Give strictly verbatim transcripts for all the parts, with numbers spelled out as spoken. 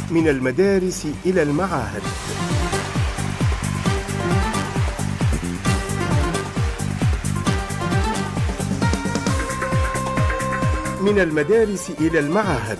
من المدارس إلى المعاهد. من المدارس إلى المعاهد.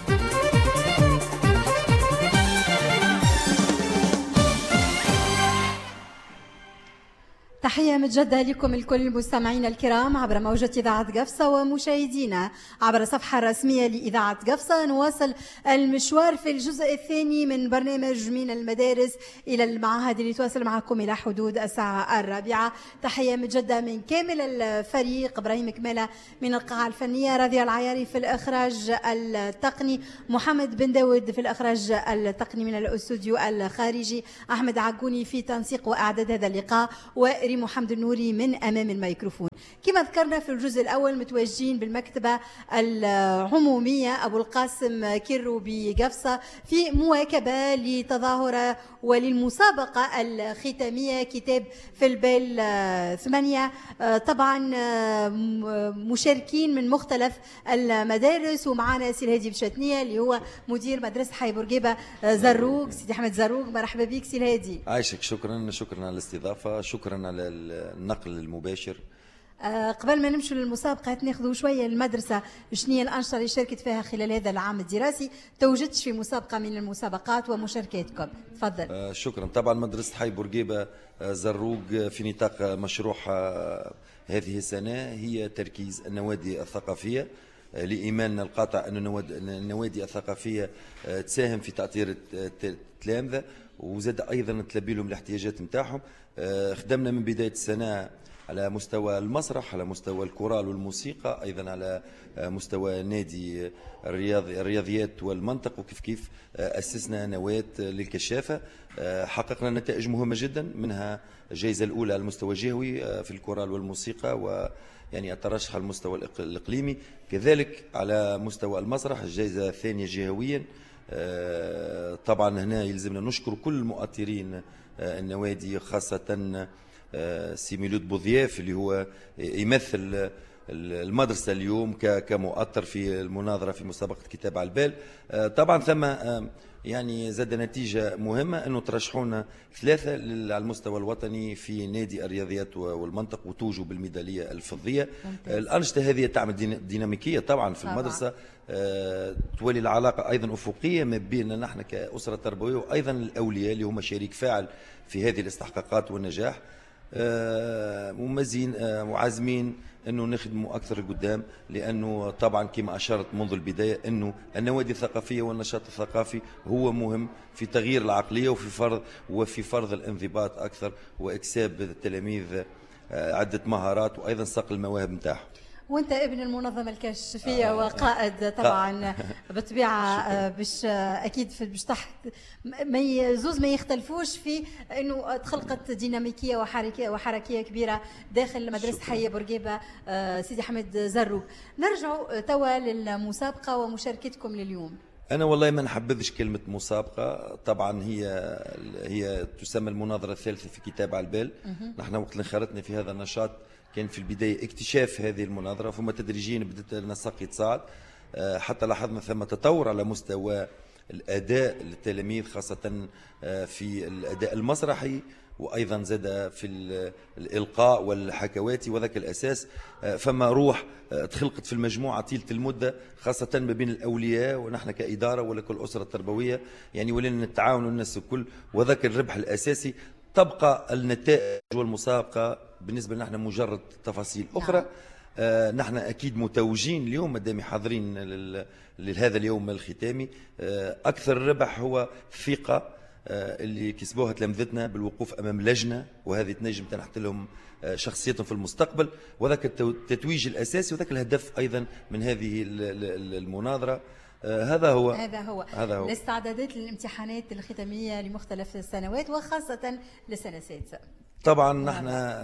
تحية متجددة لكم الكل المستمعين الكرام عبر موجة إذاعة قفصة ومشاهدينا عبر الصفحة الرسمية لإذاعة قفصة. نواصل المشوار في الجزء الثاني من برنامج من المدارس إلى المعاهد اللي يتواصل معكم إلى حدود الساعة الرابعة. تحية متجددة من كامل الفريق: إبراهيم كمالة من القاعة الفنية، راضية العياري في الإخراج التقني، محمد بن داود في الإخراج التقني من الاستوديو الخارجي، أحمد عقوني في تنسيق وإعداد هذا اللقاء، وريم محمد النوري من أمام الميكروفون. كما ذكرنا في الجزء الأول متواجدين بالمكتبة العمومية أبو القاسم كيرو بقفصة في مواكبة لتظاهرة وللمسابقة الختامية كتاب في البال ثمانية. طبعا مشاركين من مختلف المدارس، ومعنا سي الهادي بشتنية اللي هو مدير مدرسة حي بورقيبة زروق. سيدي أحمد زروق، مرحبا بك سي الهادي. عايشك. شكرا شكرا على الاستضافة، شكرا على النقل المباشر. أه قبل ما نمشوا للمسابقة ناخذوا شوية المدرسة شنو هي الأنشطة اللي شاركت فيها خلال هذا العام الدراسي، توجدتش في مسابقة من المسابقات ومشاركاتكم. تفضل. أه شكرا. طبعا مدرسة حي بورقيبة زروق في نطاق مشروعها هذه السنة هي تركيز النوادي الثقافية، لإيماننا القاطع أن النوادي الثقافية تساهم في تأطير التلامذة وزاد أيضا تلبي لهم الاحتياجات نتاعهم. خدمنا من بداية السنة على مستوى المسرح، على مستوى الكورال والموسيقى، أيضا على مستوى نادي الرياضي الرياضيات والمنطق، وكيف كيف أسسنا نواة للكشافة. حققنا نتائج مهمة جدا، منها الجائزة الأولى على المستوى الجهوي في الكورال والموسيقى، و يعني الترشح على المستوى الإقليمي، كذلك على مستوى المسرح الجائزة الثانية جهويا. طبعا هنا يلزمنا نشكر كل مؤطرين النوادي، خاصة سي ميلود بوضياف اللي هو يمثل المدرسة اليوم كمؤطر في المناظرة في مسابقة كتاب على البال. طبعا ثم يعني زاد نتيجة مهمة أنه ترشحونا ثلاثة على المستوى الوطني في نادي الرياضيات والمنطق وتوجوا بالميدالية الفضية. الأنشطة هذه تعمل ديناميكية طبعا في المدرسة، أه تولي العلاقة أيضا أفقية ما بيننا نحن كأسرة تربوية وأيضا الأولياء اللي هم شريك فاعل في هذه الاستحقاقات والنجاح. أه ممزين أه وعازمين أنه نخدموا أكثر قدام، لأنه طبعا كما أشرت منذ البداية أنه النوادي الثقافية والنشاط الثقافي هو مهم في تغيير العقلية وفي فرض وفي فرض الانضباط أكثر وإكساب التلاميذ عدة مهارات وأيضا صقل المواهب نتاعهم. وانت ابن المنظمه الكشفيه آه وقائد طبعا بطبيعه باش اكيد باش تحت ما زوز ما يختلفوش في انه تخلقت ديناميكيه وحركيه وحركيه كبيره داخل مدرسه حي بورقيبه. سيدي حمد زروق، نرجعوا توا للمسابقه ومشاركتكم لليوم. أنا والله ما نحبذش كلمة مسابقة، طبعا هي هي تسمى المناظرة الثالثة في كتاب على البال. نحن وقت اللي انخرطنا في هذا النشاط كان في البداية اكتشاف هذه المناظرة، ثم تدريجيا بدأت النسق يتصاعد حتى لاحظنا ثم تطور على مستوى الأداء للتلاميذ، خاصة في الأداء المسرحي وأيضا زاد في الإلقاء والحكواتي، وذاك الأساس فما روح تخلقت في المجموعة طيلة المدة، خاصة ما بين الأولياء ونحن كإدارة ولا كل أسرة تربوية، يعني ولينا نتعاون الناس الكل، وذاك الربح الأساسي. تبقى النتائج والمسابقة بالنسبة لنا نحن مجرد تفاصيل أخرى. آه نحن أكيد متوجين اليوم مدام حاضرين لهذا اليوم الختامي. آه أكثر ربح هو ثقة آه اللي كسبوها تلامذتنا بالوقوف أمام لجنة، وهذه تنجم تنحت لهم آه شخصيتهم في المستقبل، وذاك التتويج الأساسي وذاك الهدف أيضا من هذه المناظرة. آه هذا هو هذا هو هذا هو الاستعدادات للامتحانات الختامية لمختلف السنوات وخاصة للسنة السادسة. طبعا نحن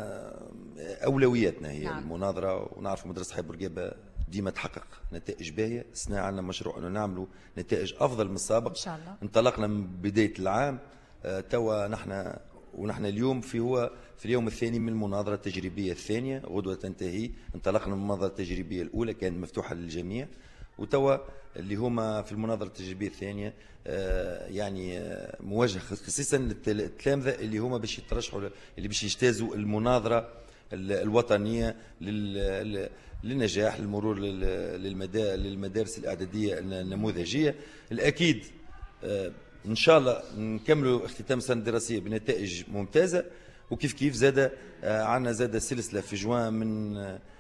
أولوياتنا هي نعم. المناظرة، ونعرف مدرسة حي بورقيبة ديما تحقق نتائج باهية. السنة عندنا مشروع أنه نعملوا نتائج أفضل من السابق إن شاء الله. انطلقنا من بداية العام آه توا نحن ونحن اليوم في هو في اليوم الثاني من المناظرة التجريبية الثانية، غدوة تنتهي. انطلقنا من المناظرة التجريبية الأولى كانت مفتوحة للجميع، وتوا اللي هما في المناظره التجريبيه الثانيه يعني موجه خصيصا التلامذه اللي هما باش يترشحوا، اللي باش يجتازوا المناظره الوطنيه للنجاح، للمرور للمدارس الاعداديه النموذجيه. الاكيد ان شاء الله نكملوا اختتام السنه الدراسيه بنتائج ممتازه، وكيف كيف زاد عندنا زاد سلسله في جوان من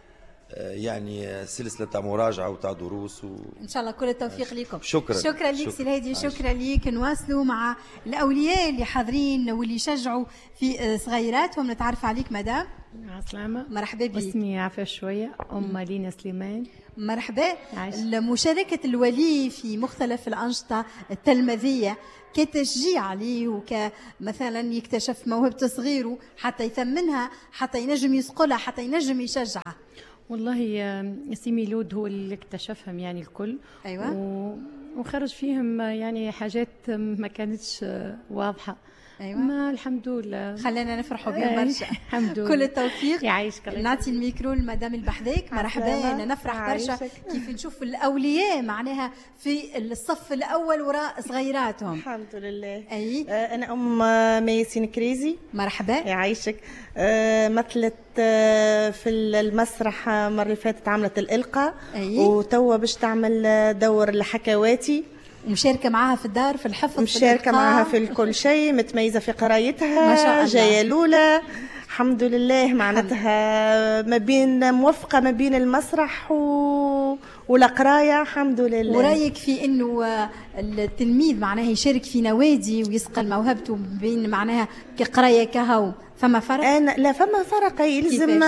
يعني سلسله تاع مراجعه وتاع دروس و... ان شاء الله كل التوفيق لكم. شكرا شكرا لك سي الهادي، شكرا لك. نواصلوا مع الاولياء اللي حاضرين واللي يشجعوا في صغيراتهم. نتعرف عليك مدام. عسلامة، مرحبا بك. اسمي عفا شوية، أم لينا سليمان. مرحبا. مشاركة الولي في مختلف الأنشطة التلميذية كتشجيع عليه، وكمثلا يكتشف موهبة صغيره حتى يثمنها، حتى ينجم يسقلها، حتى ينجم يشجعها. والله سي ميلود هو اللي اكتشفهم يعني الكل. أيوة. وخرج فيهم يعني حاجات ما كانتش واضحة. أيوة. ما الحمد لله خلينا نفرحوا بهم برشا. الحمد لله. كل التوفيق. يعيشك. نعطي الميكرو لمدام البحذاك. مرحبا. أنا نفرح برشا كيف نشوف الأولياء معناها في الصف الأول وراء صغيراتهم. الحمد لله. أي. آه أنا أم ميسين كريزي. مرحبا. يعيشك. آه مثلت آه في المسرح المرة اللي فاتت، عملت الإلقاء. أي. وتوا باش تعمل دور الحكواتي. مشاركة معها في الدار في الحفظ، مشاركة معها في كل شيء، متميزة في قرايتها ما شاء الله. جاية الأولى الحمد لله. معناتها ما بين موفقة ما بين المسرح و... والقراية الحمد لله. ورأيك في أنه التلميذ معناها يشارك في نوادي ويسقل موهبته بين معناها كقراية كهو، فما فرق؟ أنا لا فما فرق، يلزم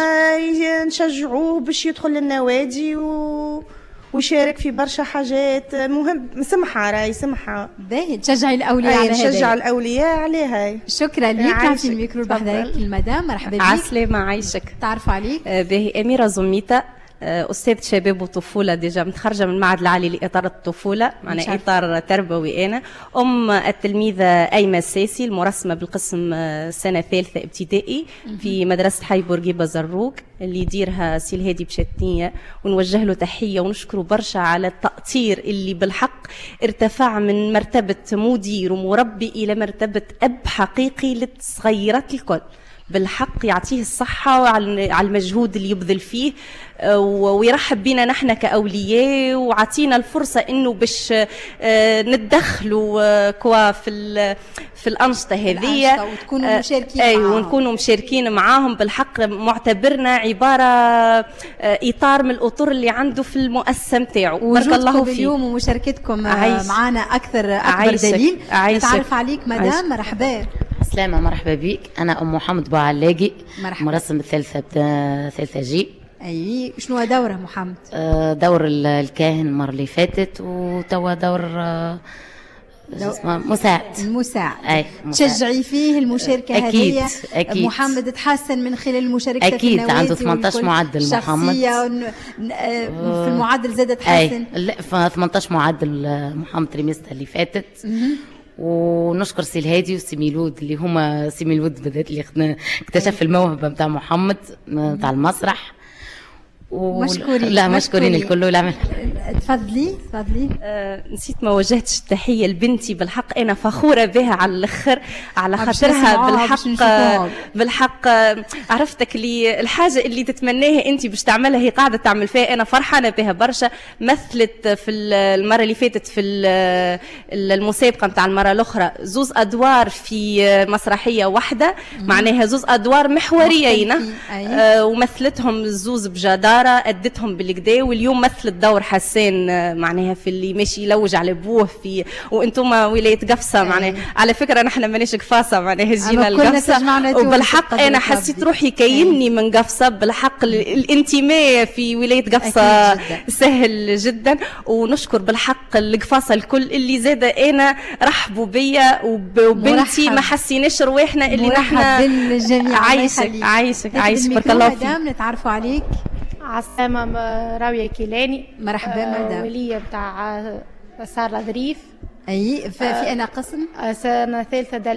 نشجعوه باش يدخل النوادي و... ويشارك في برشا حاجات مهم. سمحة راي سمحة باهي تشجعي الأولياء على هذا. نشجع الأولياء عليها. شكرا لك. تعطي الميكرو بحذاك المدام. مرحبا بك. عسلامة، عايشك. تعرف عليك. باهي أميرة زميتة، أستاذ شباب وطفولة، ديجا متخرجة من المعهد العالي لإطار الطفولة، معناها إطار تربوي. أنا أم التلميذة أيمة الساسي، المرسمة بالقسم سنة ثالثة ابتدائي في مدرسة حي بورقيبة زروق اللي يديرها سي الهادي بشتنية، ونوجه له تحية ونشكره برشا على التأطير اللي بالحق ارتفع من مرتبة مدير ومربي إلى مرتبة أب حقيقي للصغيرات الكل. بالحق يعطيه الصحة وعلى المجهود اللي يبذل فيه، ويرحب بنا نحن كأولياء، وعطينا الفرصة إنه باش نتدخلوا كوا في في الأنشطة هذه، وتكونوا مشاركين أي معاهم. ونكونوا مشاركين معاهم. بالحق معتبرنا عبارة إطار من الأطر اللي عنده في المؤسسة متاعو. بارك الله فيك. اليوم ومشاركتكم معنا أكثر أكبر عايشك. دليل. عايشك. نتعرف عليك مدام. مرحبا. سلامة، مرحبا بك. أنا أم محمد بوعلاقي، مرحبا. مرسم الثالثة ثالثة جي. أي شنو دوره محمد؟ دور الكاهن المرة اللي فاتت، وتوا دور اسمه مساعد. المساعد. أي تشجعي فيه المشاركة أكيد. هذه. أكيد. محمد تحسن من خلال المشاركة أكيد. في النوادي. عنده ثمانية عشر معدل محمد. شخصية في المعدل زاد تحسن. لا في ثمانية عشر معدل محمد تريمستر اللي فاتت. ونشكر سي الهادي وسي ميلود اللي هما سي ميلود بالذات اللي اكتشف الموهبة متاع محمد متاع المسرح. و... مشكورين. لا مشكورين الكل والعمل. تفضلي تفضلي. آه نسيت ما وجهتش التحيه لبنتي. بالحق انا فخوره بها على الاخر، على خاطرها بالحق بالحق عرفتك اللي الحاجه اللي تتمناها انت باش تعملها هي قاعده تعمل فيها. انا فرحانه بها برشا. مثلت في المره اللي فاتت في المسابقه نتاع المره الاخرى زوز ادوار في مسرحيه واحده، معناها زوز ادوار محوريين. آه ومثلتهم زوز بجدارة، أدتهم بالكدا. واليوم مثلت دور حسان معناها في اللي ماشي يلوج على بوه في وانتم ولاية قفصة. معناها على فكرة نحن مانيش قفاصة، معناها جينا القفصة. وبالحق أنا حسيت روحي كيني من قفصة. بالحق الانتماء في ولاية قفصة جداً. سهل جدا. ونشكر بالحق القفاصة الكل اللي زاد أنا رحبوا بيا وبنتي، ما حسيناش رواحنا اللي نحن عايشك عايشك عايشك. بارك الله فيك. نتعرفوا عليك. عسلامة، راوية كيلاني. مرحبا مدام. آه ولية بتاع سارة ظريف. اي في آه انا قسم سنة ثالثة دل.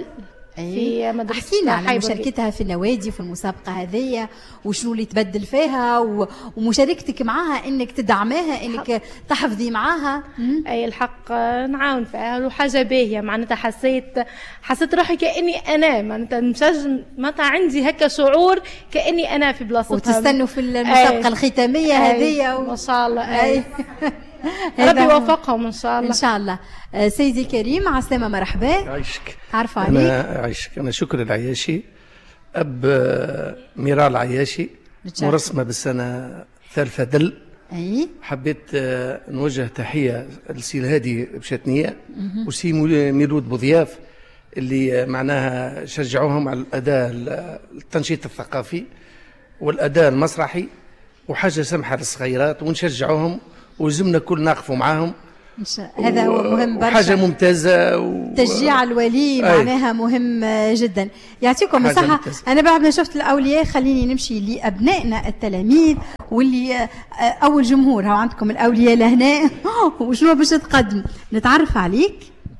في مدرسة احكينا حي عن بورقيبة. مشاركتها في النوادي في المسابقة هذه وشنو اللي تبدل فيها و... ومشاركتك معها انك تدعميها انك تحفظي معها. اي الحق نعاون فيها وحاجه باهيه معناتها حسيت حسيت روحي كاني انا معناتها مشج معناتها عندي هكا شعور كاني انا في بلاصتها. وتستنوا في المسابقة الختامية هذه و... ما شاء الله. اي هذا ربي هو. يوفقهم ان شاء الله. ان شاء الله. آه، سيدي الكريم عسلامة مرحبا. عايشك. عارفة عليك. أنا عايشك. أنا شكر العياشي أب آه، ميرال العياشي نتشرف. مرسمة بالسنة ثالثة دل. أي حبيت آه، نوجه تحية لسي الهادي بشتنية وسي ميلود بوضياف اللي آه، معناها شجعوهم على الأداء التنشيط الثقافي والأداء المسرحي وحاجة سمحة للصغيرات ونشجعوهم ولزمنا كل ناقفوا معاهم. هذا هو مهم برشا. حاجة ممتازة و... تشجيع الولي معناها مهم جدا. يعطيكم الصحة. أنا بعد ما شفت الأولياء خليني نمشي لأبنائنا التلاميذ واللي أول جمهور. هو عندكم الأولياء لهنا وشنو باش تقدم؟ نتعرف عليك.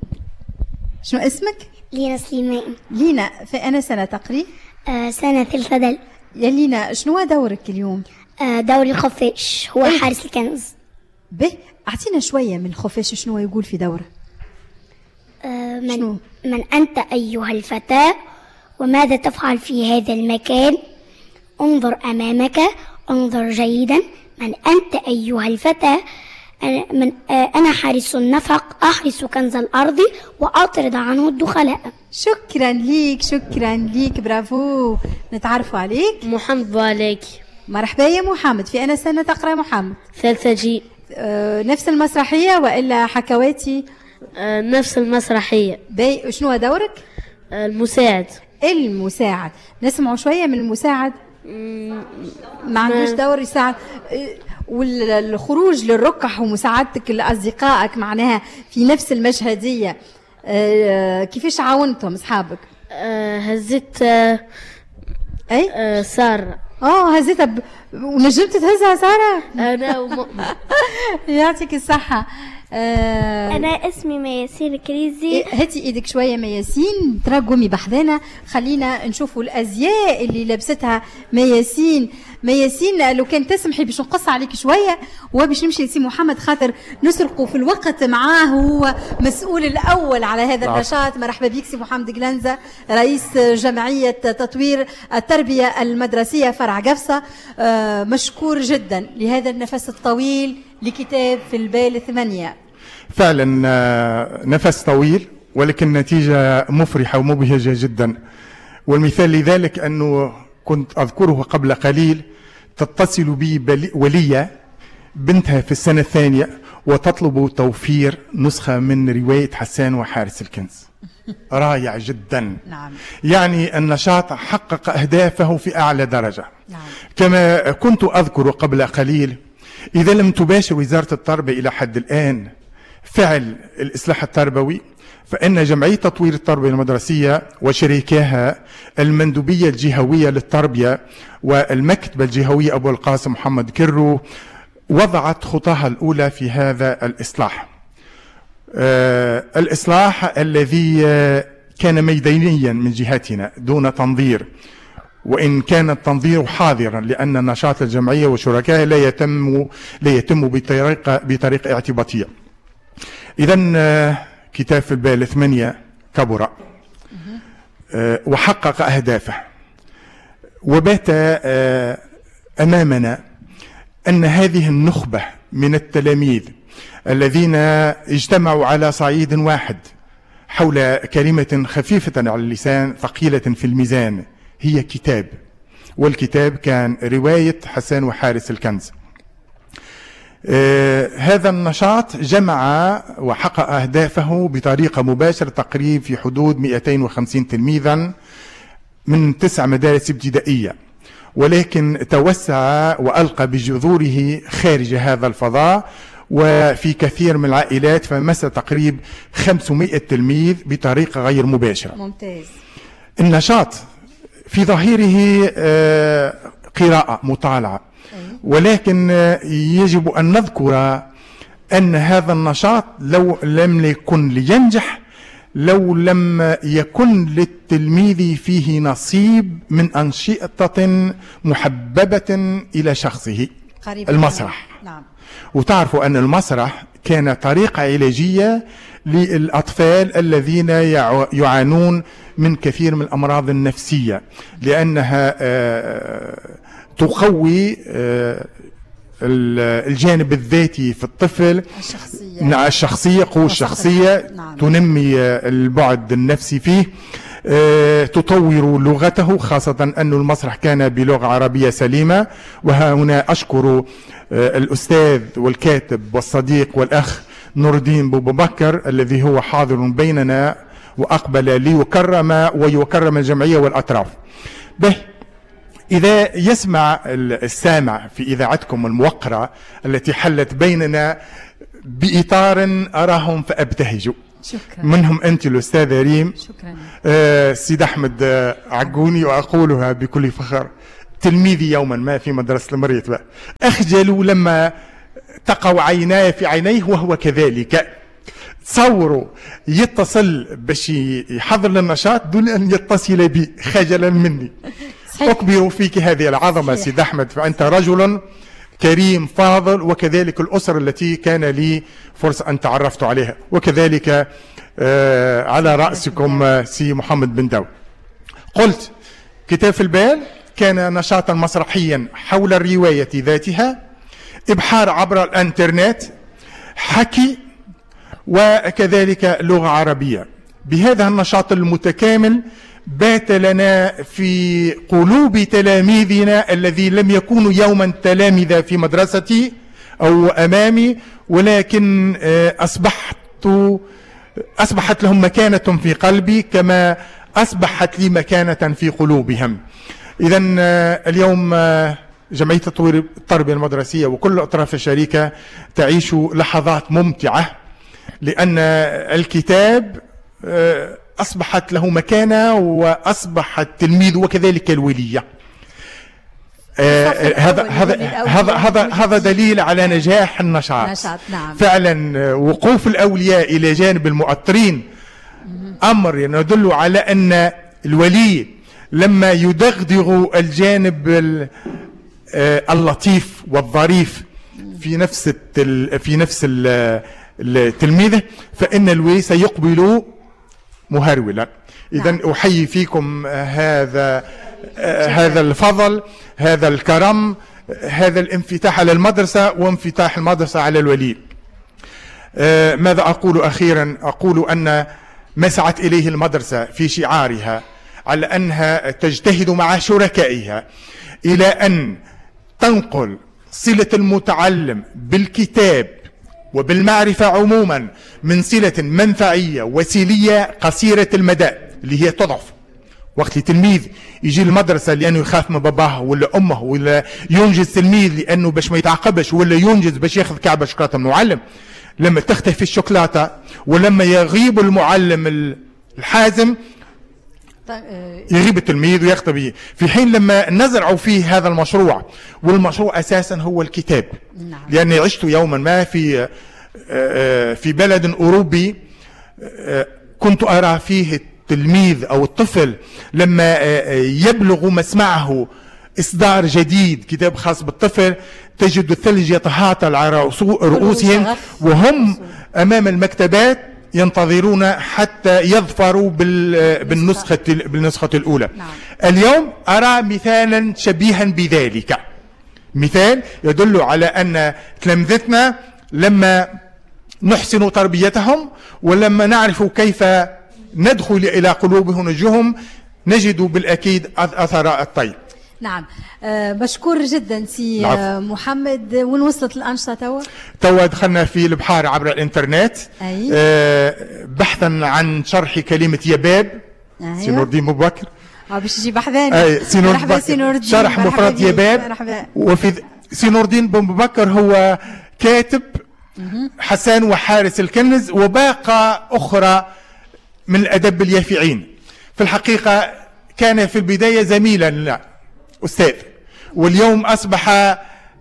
شنو اسمك؟ لينا سليمان. لينا في أنا سنة تقريبا؟ آه سنة ثالثة دل. يا لينا شنو هو دورك اليوم؟ آه دوري الخفاش هو إيه؟ حارس الكنز. به أعطينا شوية من الخفاش شنو يقول في دوره. آه من, شنو؟ من أنت أيها الفتى وماذا تفعل في هذا المكان؟ انظر أمامك انظر جيدا. من أنت أيها الفتى؟ أنا, من آه أنا حارس النفق أحرس كنز الأرض وأطرد عنه الدخلاء. شكرا ليك شكرا ليك برافو. نتعرفوا عليك. محمد بوعلاكي. مرحبا يا محمد. في أنا سنة تقرأ محمد؟ ثالثة جي. أه نفس المسرحية وإلا حكواتي؟ أه نفس المسرحية. باي شنو دورك؟ أه المساعد. المساعد. نسمعوا شوية من المساعد. ما عندوش دور يساعد. والخروج للركح ومساعدتك لأصدقائك معناها في نفس المشهدية أه كيفاش عاونتهم أصحابك؟ أه هزت أه أي؟ أه سارة. اه هزيتها ب... ونجمت تهزها سارة؟ أنا ومؤمن. يعطيك الصحة. آه... أنا اسمي مياسين كريزي. هاتي ايدك شوية مياسين ترقمي بحذانا خلينا نشوفوا الأزياء اللي لبستها مياسين. مياسين لو كان تسمحي باش نقص عليك شوية وباش نمشي لسي محمد خاطر نسرقوا في الوقت معاه. هو مسؤول الأول على هذا النشاط. مرحبا بك سي محمد قلنزة رئيس جمعية تطوير التربية المدرسية فرع قفصة. آه مشكور جدا لهذا النفس الطويل لكتاب في البال ثمانية. فعلا نفس طويل ولكن نتيجة مفرحة ومبهجة جدا. والمثال لذلك أنه كنت أذكره قبل قليل تتصل بي ولية بنتها في السنة الثانية وتطلب توفير نسخة من رواية حسان وحارس الكنز. رائع جدا. نعم. يعني النشاط حقق أهدافه في أعلى درجة. نعم. كما كنت أذكر قبل قليل إذا لم تباشر وزارة التربية إلى حد الآن فعل الإصلاح التربوي فإن جمعية تطوير التربية المدرسية وشريكاها المندوبية الجهوية للتربية والمكتبة الجهوية أبو القاسم محمد كرو وضعت خطاها الأولى في هذا الإصلاح. آه الإصلاح الذي كان ميدانيا من جهتنا دون تنظير وإن كان التنظير حاضرا لأن نشاط الجمعية وشركائها لا يتم لا يتم بطريقة بطريقة اعتباطية. إذن كتاب في البال ثمانية كبر وحقق أهدافه وبات أمامنا أن هذه النخبة من التلاميذ الذين اجتمعوا على صعيد واحد حول كلمة خفيفة على اللسان ثقيلة في الميزان هي كتاب. والكتاب كان رواية حسان وحارس الكنز. آه هذا النشاط جمع وحقق أهدافه بطريقة مباشرة تقريبا في حدود مئتين وخمسين تلميذا من تسع مدارس ابتدائية ولكن توسع وألقى بجذوره خارج هذا الفضاء وفي كثير من العائلات فمس تقريبا خمسمائة تلميذ بطريقة غير مباشرة. ممتاز. النشاط في ظاهره آه قراءة مطالعة ولكن يجب أن نذكر أن هذا النشاط لو لم يكن لينجح لو لم يكن للتلميذ فيه نصيب من أنشطة محببة إلى شخصه. المسرح. نعم. وتعرفوا أن المسرح كان طريقة علاجية للأطفال الذين يعانون من كثير من الأمراض النفسية، لأنها تقوي الجانب الذاتي في الطفل، الشخصية, الشخصية قوة الشخصية. نعم. تنمي البعد النفسي فيه، تطور لغته، خاصة أن المسرح كان بلغة عربية سليمة. وها هنا أشكر الأستاذ والكاتب والصديق والأخ نور الدين بوبو بكر الذي هو حاضر بيننا وأقبل ليكرم ويكرم الجمعية والأطراف. به إذا يسمع السامع في إذاعتكم الموقرة التي حلت بيننا بإطار أراهم فأبتهج، شكرا. منهم أنت الأستاذة ريم، شكرا. آه سيد أحمد آه عقوني، وأقولها بكل فخر، تلميذي يوما ما في مدرسة المريت بقى. أخجل لما تقع عيناي في عينيه وهو كذلك. تصوروا يتصل باش يحضر للنشاط دون أن يتصل بي خجلا مني. صحيح. أكبر فيك هذه العظمة سيد أحمد، فأنت رجل كريم فاضل، وكذلك الأسر التي كان لي فرصة أن تعرفت عليها، وكذلك آه على رأسكم سي محمد بن داود. قلت كتاب في البال كان نشاطا مسرحيا حول الرواية ذاتها، إبحار عبر الانترنت، حكي، وكذلك لغة عربية. بهذا النشاط المتكامل بات لنا في قلوب تلاميذنا الذي لم يكونوا يوما تلامذة في مدرستي أو أمامي، ولكن أصبحت أصبحت لهم مكانة في قلبي كما أصبحت لي مكانة في قلوبهم. إذا اليوم جمعية تطوير التربية المدرسية وكل أطراف الشركة تعيش لحظات ممتعة، لأن الكتاب أصبحت له مكانة وأصبح التلميذ وكذلك الولية. هذا هذا هذا هذا هذا دليل على نجاح النشاط. نشاط. نعم. فعلا وقوف الأولياء إلى جانب المؤطرين أمر يدل على أن الولي لما يدغدغ الجانب اللطيف والظريف في نفس في نفس التلميذ فإن الولي سيقبل مهرولا. إذن أحيي فيكم هذا هذا الفضل، هذا الكرم، هذا الانفتاح على المدرسة وانفتاح المدرسة على الولي. ماذا أقول أخيرا؟ أقول أن ما سعت إليه المدرسة في شعارها على أنها تجتهد مع شركائها إلى أن تنقل صلة المتعلم بالكتاب وبالمعرفة عموما من صلة منفعية وسيلية قصيرة المدى اللي هي تضعف. وقت التلميذ يجي المدرسة لأنه يخاف من باباه ولا أمه، ولا ينجز تلميذ لأنه باش ما يتعقبش، ولا ينجز باش ياخذ كعبة شوكولاتة من المعلم. لما تختفي الشوكولاتة ولما يغيب المعلم الحازم يغيب التلميذ ويختفي، في حين لما نزرع فيه هذا المشروع، والمشروع أساسا هو الكتاب. نعم. لأني عشت يوما ما في في بلد أوروبي كنت أرى فيه التلميذ أو الطفل لما يبلغ مسمعه إصدار جديد كتاب خاص بالطفل تجد الثلج يتهاطل على رؤوسهم وهم أمام المكتبات ينتظرون حتى يظفروا بالنسخة بالنسخة الأولى. نعم. اليوم أرى مثالا شبيها بذلك، مثال يدل على أن تلامذتنا لما نحسن تربيتهم ولما نعرف كيف ندخل إلى قلوبهم ونجهم نجد بالأكيد أثر الطيب. نعم. أه مشكور جدا سي نعم. محمد. وين وصلت الأنشطة توا؟ توا دخلنا في البحار عبر الإنترنت. أي. أه بحثا عن شرح كلمة يباب. أيوة. سي نور الدين أبو بكر. اه باش يجي بحذاني. أي سي نور الدين شرح مفرد يباب. وفي سي نور الدين أبو بكر هو كاتب حسان وحارس الكنز وباقة أخرى من الأدب اليافعين. في الحقيقة كان في البداية زميلا لا أستاذ، واليوم أصبح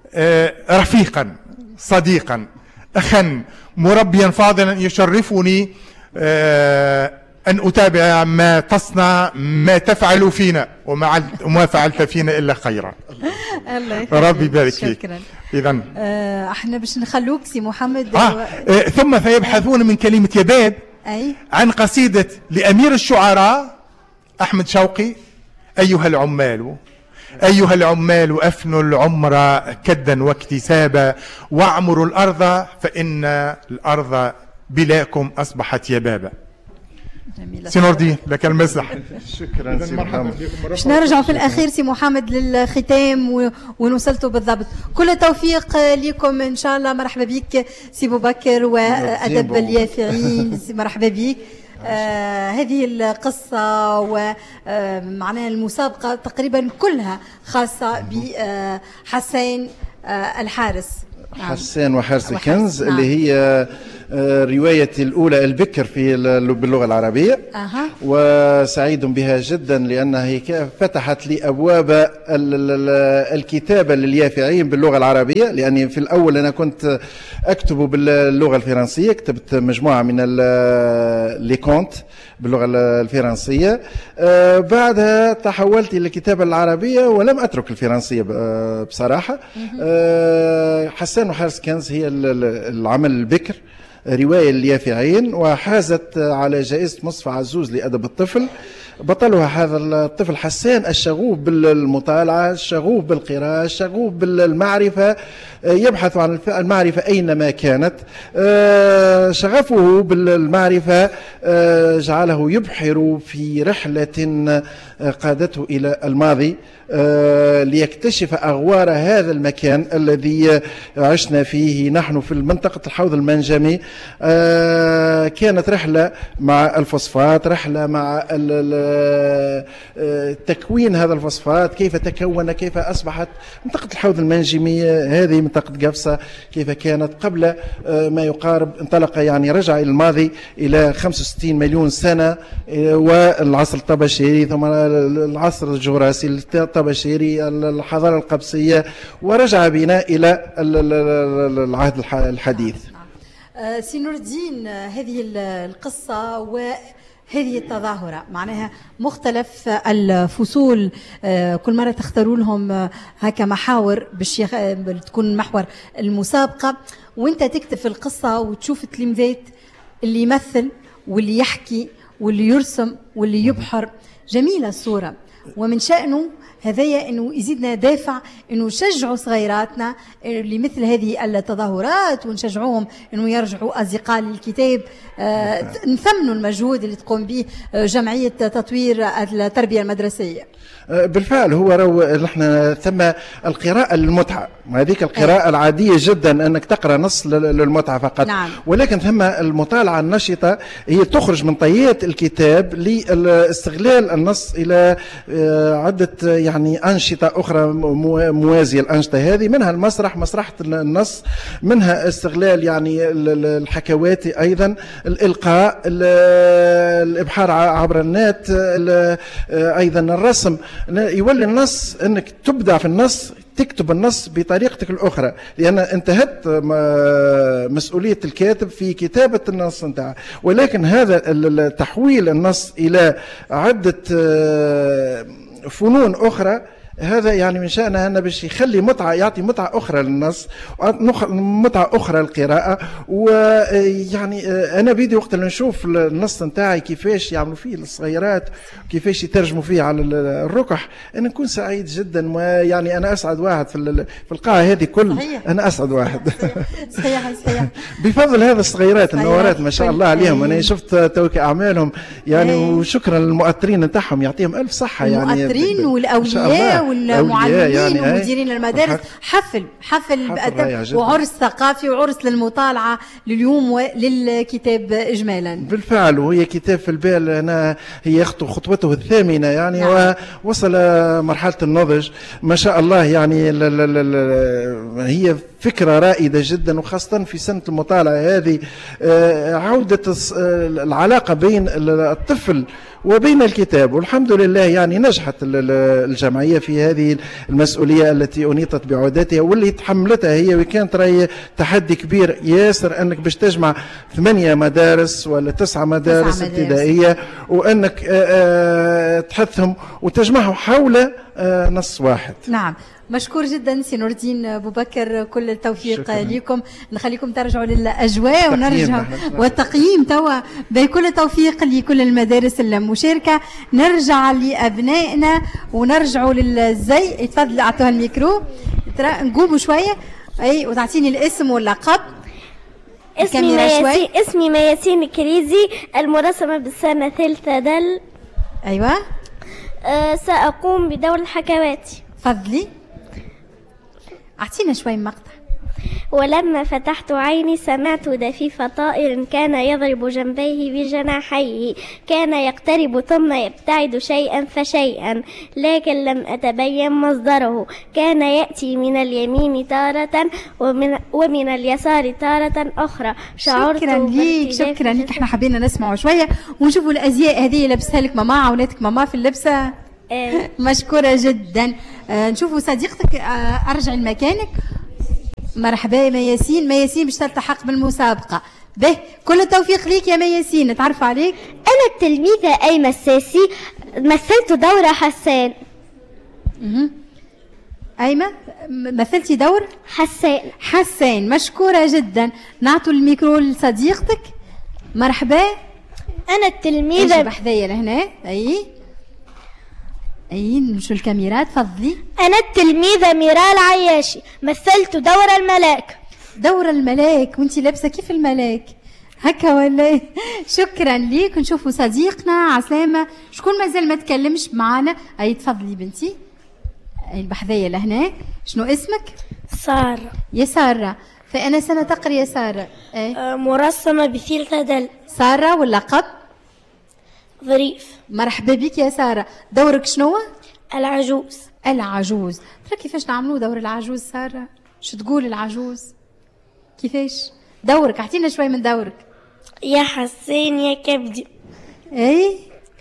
رفيقا صديقا أخا مربيا فاضلا يشرفني أن أتابع ما تصنع ما تفعل فينا وما وما فعلت فينا إلا خيرا. الله ربي يبارك فيك. شكرا. إذا آه احنا باش نخلوك سي محمد. آه. آه. ثم سيبحثون من كلمة يباب أي عن قصيدة لأمير الشعراء أحمد شوقي: أيها العمال أيها العمال أفنوا العمر كدا واكتسابا واعمروا الأرض فإن الأرض بلاكم أصبحت يبابا. سي نور الدين لك المسرح. شكرا سي محمد. باش نرجعوا في الأخير سي محمد للختام ونوصلتوا بالضبط. كل التوفيق لكم إن شاء الله. مرحبا بك سي أبو بكر وأدب اليافعين. مرحبا بك. آه هذه القصة ومعناها المسابقة تقريبا كلها خاصة بحسين آه الحارس. حسان وحارس الكنز. نعم. اللي هي رواية الأولى البكر في باللغة العربية. أه. وسعيد بها جدا لأنها هي فتحت لي أبواب الكتابة لليافعين باللغة العربية، لأني في الأول أنا كنت أكتب باللغة الفرنسية، كتبت مجموعة من ليكونت باللغة الفرنسية. بعدها تحولت إلى الكتابة العربية ولم أترك الفرنسية بصراحة. حسان وحارس كنز هي العمل البكر، رواية اليافعين، وحازت على جائزة مصطفى عزوز لأدب الطفل. بطلها هذا الطفل حسان الشغوف بالمطالعة، الشغوف بالقراءة، الشغوف بالمعرفة، يبحث عن المعرفة أينما كانت. شغفه بالمعرفة جعله يبحر في رحلة قادته إلى الماضي ليكتشف أغوار هذا المكان الذي عشنا فيه نحن في منطقة الحوض المنجمي. كانت رحلة مع الفوسفات، رحلة مع تكوين هذا الفوسفات، كيف تكون، كيف أصبحت منطقة الحوض المنجمي هذه منطقة قفصة، كيف كانت قبل ما يقارب انطلق يعني رجع إلى الماضي إلى خمسة وستين مليون سنة، والعصر الطباشيري ثم العصر الجوراسي الطباشيري الحضارة القبسية، ورجع بنا إلى العهد الحديث. سي نور الدين، هذه القصة وهذه التظاهرة معناها مختلف الفصول، كل مرة تختاروا لهم هكا محاور باش تكون محور المسابقة، وانت تكتب في القصة وتشوف التلميذات اللي يمثل واللي يحكي واللي يرسم واللي يبحر. جميلة الصورة، ومن شأنه هذايا انه يزيدنا دافع انه نشجعوا صغيراتنا لمثل هذه التظاهرات، ونشجعوهم انه يرجعوا اصدقاء للكتاب. آه نثمنوا المجهود اللي تقوم به جمعيه تطوير التربيه المدرسيه. بالفعل هو رو نحن ثم القراءة للمتعة، هذيك القراءة أي. العادية جدا أنك تقرأ نص للمتعة فقط. نعم. ولكن ثم المطالعة النشطة هي تخرج من طيات الكتاب لاستغلال النص إلى عدة يعني أنشطة أخرى موازية. الأنشطة هذه منها المسرح، مسرحة النص، منها استغلال يعني الحكوات، أيضا الإلقاء، الإبحار عبر النت، أيضا الرسم. يولي النص انك تبدع في النص، تكتب النص بطريقتك الاخرى، لان انتهت مسؤوليه الكاتب في كتابه النص نتاعه. ولكن هذا تحويل النص الى عده فنون اخرى، هذا يعني من شأنه أنه باش يخلي متعة، يعطي متعة أخرى للنص، متعة أخرى للقراءة. ويعني أنا بيدي وقت اللي نشوف النص نتاعي كيفاش يعملوا فيه الصغيرات، كيفاش يترجموا فيه على الركح، أنا نكون سعيد جدا. ويعني أنا أسعد واحد في في القاعة هذه كل، أنا أسعد واحد. صحيح صحيح. بفضل هذا الصغيرات النوارات ما شاء الله عليهم. أنا شفت توك أعمالهم يعني، وشكرا للمؤثرين نتاعهم، يعطيهم ألف صحة. يعني المؤثرين والأولياء والمعلمين يعني ومديرين المدارس. حفل حفل بأدب وعرس ثقافي وعرس للمطالعة لليوم وللكتاب إجمالا. بالفعل، وهي كتاب في البال أنا هي خطوته الثامنة يعني. نعم. ووصل مرحلة النضج ما شاء الله يعني. ل ل ل هي فكرة رائدة جدا، وخاصة في سنة المطالعة هذه عودة العلاقة بين الطفل وبين الكتاب، والحمد لله يعني نجحت الجمعية في هذه المسؤولية التي أنيطت بعودتها واللي تحملتها هي، وكانت راهي تحدي كبير ياسر أنك باش تجمع ثمانية مدارس ولا تسعة مدارس ابتدائية، وأنك تحثهم وتجمعهم حول نص واحد. نعم، مشكور جدا سي نور الدين ابو بكر، كل التوفيق لكم، نخليكم ترجعوا للاجواء ونرجع والتقييم توا بكل التوفيق لكل المدارس المشاركه. نرجع لابنائنا ونرجعوا للزي. تفضل اعطوها الميكرو، ترى نقوموا شويه اي وتعطيني الاسم واللقب. اسمي مياسين اسمي مياسين كريزي، المرسمه بالسنه ثالثه دل. ايوه. أه ساقوم بدور الحكوات. تفضلي أعطينا شوي مقطع. ولما فتحت عيني سمعت دفيف طائر كان يضرب جنبيه بجناحيه، كان يقترب ثم يبتعد شيئا فشيئا، لكن لم أتبين مصدره. كان يأتي من اليمين تارة ومن, ومن اليسار تارة أخرى. شعرت شكرا ليك شكرا ليك. احنا حبينا نسمعوا شوية ونشوفوا الأزياء هذه لبسها لك ماما، عاونتك ماما في اللبسة. مشكورة جدا. آه نشوفوا صديقتك. آه أرجع لمكانك. مرحبا يا مياسين. مياسين باش تلتحق بالمسابقة. به كل التوفيق ليك يا مياسين. نتعرف عليك. أنا التلميذة أيمة الساسي، مثلت دور حسان. اها أيمة مثلتي دور حسان. حسان مشكورة جدا. نعطوا الميكرو لصديقتك. مرحبا. أنا التلميذة بحذايا لهنا. أي اي نمشوا الكاميرات. تفضلي. انا التلميذه ميرال عياشي، مثلت دور الملاك. دور الملاك وانتي لابسه كيف الملاك هكا ولا؟ شكرا ليك. نشوفوا صديقنا عسلامه. شكون مازال ما تكلمش معنا؟ اي تفضلي بنتي. اي بحذايا لهنا. شنو اسمك؟ ساره. يا ساره، فانا سنه تقري يا ساره. اي أه مرسمه بثيلثه دل. ساره واللقب؟ ظريف. مرحبا بك يا ساره. دورك شنو؟ العجوز. العجوز. ترى كيفاش نعملوا دور العجوز ساره؟ شو تقول العجوز؟ كيفاش دورك؟ اعطينا شوي من دورك. يا حسين يا كبدي. اي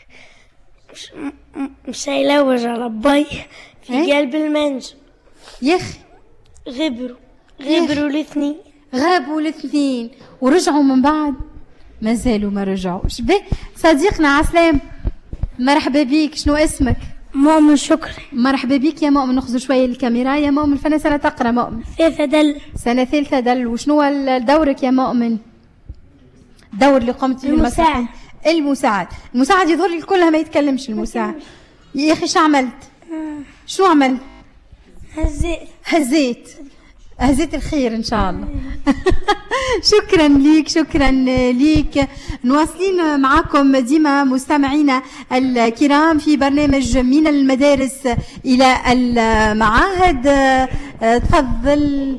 مش, مش هيلوج على باي في ايه؟ قلب المنج يا اخي. غبروا غبروا الاثنين. غابوا الاثنين ورجعوا من بعد. ما زالوا ما رجعوش. به صديقنا عسلام، مرحبا بيك. شنو اسمك؟ مؤمن شكري. مرحبا بيك يا مؤمن. ناخذ شويه الكاميرا يا مؤمن. فانا سنه تقرا مؤمن. ثالثه دل. سنه ثالثه دل. وشنو دورك يا مؤمن؟ دور اللي قمت فيه المساعد. المساعد. المساعد يظهر لي كلها ما يتكلمش المساعد. يا اخي شو عملت؟ شو عملت؟ هزيت. هزيت هزيت الخير ان شاء الله. شكرا ليك شكرا ليك. نواصلين معكم ديما مستمعينا الكرام في برنامج من المدارس الى المعاهد. تفضل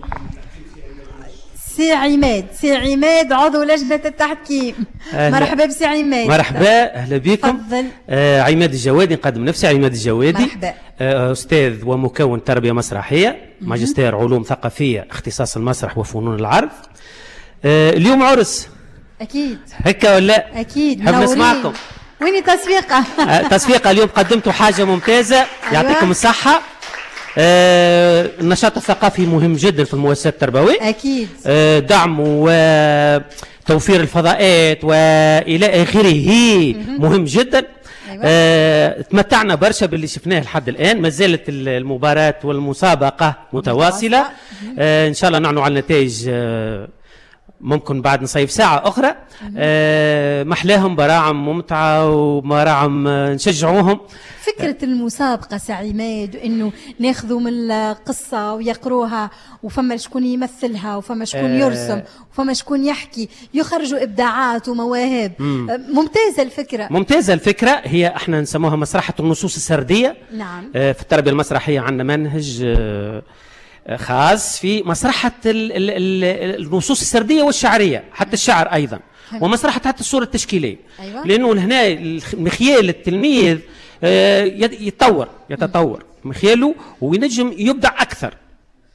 سي عماد. سي عماد عضو لجنة التحكيم. مرحبا بسي عماد. مرحبا اهلا بكم. تفضل. آه عماد الجوادي. نقدم نفسي عماد الجوادي. مرحبا. آه استاذ ومكون تربية مسرحية، ماجستير علوم ثقافية، اختصاص المسرح وفنون العرض. آه اليوم عرس. اكيد هكا ولا؟ اكيد. نحب نسمعكم. وين التصفيقة؟ آه تصفيقة اليوم قدمتوا حاجة ممتازة. أيوة. يعطيكم الصحة. آه النشاط الثقافي مهم جدا في المؤسسات التربوية. أكيد. آه دعم وتوفير الفضاءات وإلى آخره مهم جدا. أيوة. آه تمتعنا برشا باللي شفناه لحد الآن. ما زالت المباراة والمسابقة متواصلة. آه إن شاء الله نعنوا على النتائج. آه ممكن بعد نصيف ساعة أخرى. آه محلاهم براعم ممتعة ومراعم آه نشجعوهم. فكرة المسابقة سي عماد انه ناخذوا من القصة ويقروها، وفما شكون يمثلها، وفما شكون يرسم، وفما شكون يحكي، يخرجوا ابداعات ومواهب. مم. ممتازة الفكرة. ممتازة الفكرة. هي احنا نسموها مسرحة النصوص السردية. نعم. آه في التربية المسرحية عندنا منهج آه خاص في مسرحة ال ال ال النصوص السردية والشعرية، حتى الشعر أيضا، ومسرحة حتى الصورة التشكيلية. أيوة. لأنه هنا مخيال التلميذ يتطور يتطور مخياله وينجم يبدع أكثر.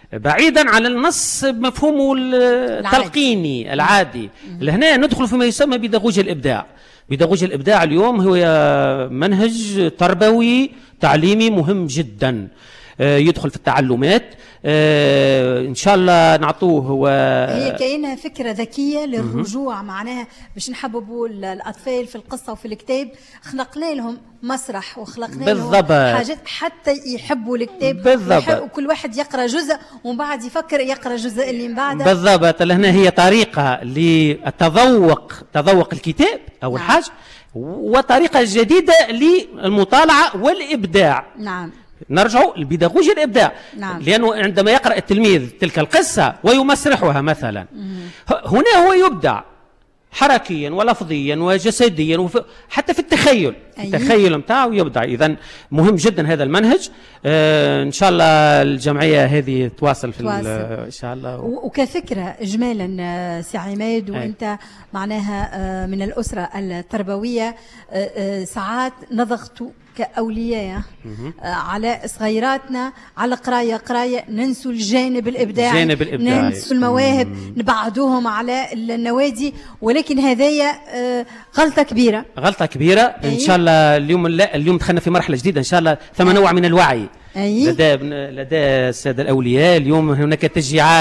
بعيدا عن النص بمفهومه التلقيني العادي. لهنا ندخل فيما يسمى بيداغوجيا الإبداع. بيداغوجيا الإبداع اليوم هو منهج تربوي تعليمي مهم جدا، يدخل في التعلمات. آه ان شاء الله نعطوه و... هي كأنها فكره ذكيه للرجوع، معناها باش نحببوا الاطفال في القصه وفي الكتاب، خلقنا لهم مسرح وخلقنا بالضبط. لهم حاجات حتى يحبوا الكتاب بالضبط، وكل واحد يقرا جزء ومن بعد يفكر يقرا الجزء اللي من بعده. بالضبط. لهنا هي طريقه للتذوق، تذوق الكتاب اول نعم. حاجه، وطريقه جديده للمطالعه والابداع. نعم. نرجع لبيداغوجيا الإبداع. نعم. لأنه عندما يقرأ التلميذ تلك القصة ويمسرحها مثلا، هنا هو يبدع حركيا ولفظيا وجسديا وف... حتى في التخيل. أيه. التخيل متاعه يبدع. إذن مهم جدا هذا المنهج. آه إن شاء الله الجمعية هذه تواصل في إن شاء الله. و... وكفكرة إجمالا سي عماد، وأنت أيه. معناها من الأسرة التربوية، ساعات نضغط كأولياء على صغيراتنا على قراية قراية، ننسوا الجانب الإبداعي، الجانب الإبداعي. ننسوا المواهب، مم. نبعدوهم على النوادي، ولكن هذايا غلطة كبيرة، غلطة كبيرة. أيه. إن شاء الله اليوم لا اليوم دخلنا في مرحلة جديدة إن شاء الله، ثم نوع من الوعي. أيه. لدى لدى السادة الأولياء. اليوم هناك تشجيعات